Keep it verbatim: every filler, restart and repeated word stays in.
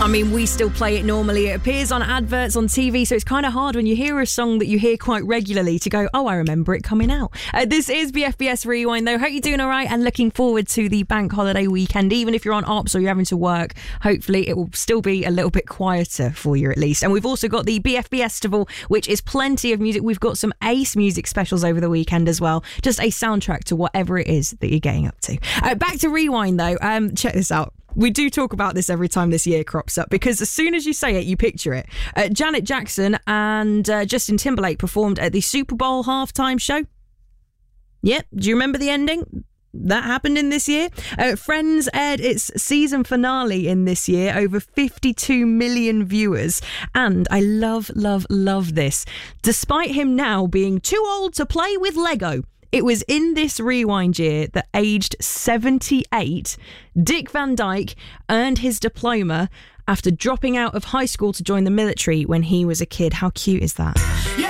I mean, we still play it normally. It appears on adverts on T V, so it's kind of hard when you hear a song that you hear quite regularly to go, oh, I remember it coming out. Uh, this is B F B S Rewind, though. Hope you're doing all right and looking forward to the bank holiday weekend. Even if you're on ops or you're having to work, hopefully it will still be a little bit quieter for you at least. And we've also got the B F B Festival, which is plenty of music. We've got some Ace music specials over the weekend as well. Just a soundtrack to whatever it is that you're getting up to. Uh, back to Rewind, though. Um, check this out. We do talk about this every time this year crops up because as soon as you say it, you picture it. Uh, Janet Jackson and uh, Justin Timberlake performed at the Super Bowl halftime show. Yep. Do you remember the ending? That happened in this year. Uh, Friends aired its season finale in this year, over fifty-two million viewers. And I love, love, love this. Despite him now being too old to play with Lego, it was in this Rewind year that, aged seventy-eight, Dick Van Dyke earned his diploma after dropping out of high school to join the military when he was a kid. How cute is that?